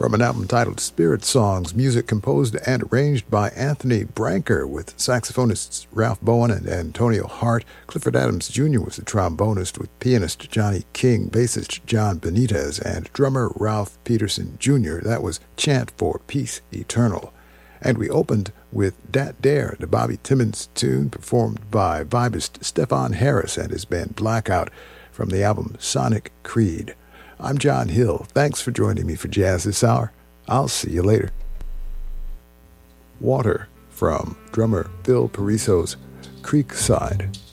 From an album titled Spirit Songs, music composed and arranged by Anthony Branker with saxophonists Ralph Bowen and Antonio Hart. Clifford Adams Jr. was the trombonist with pianist Johnny King, bassist John Benitez, and drummer Ralph Peterson Jr. That was Chant for Peace Eternal. And we opened with Dat Dare, the Bobby Timmons tune performed by vibist Stefan Harris and his band Blackout from the album Sonic Creed. I'm John Hill. Thanks for joining me for Jazz This Hour. I'll see you later. Water from drummer Phil Pariso's Creekside.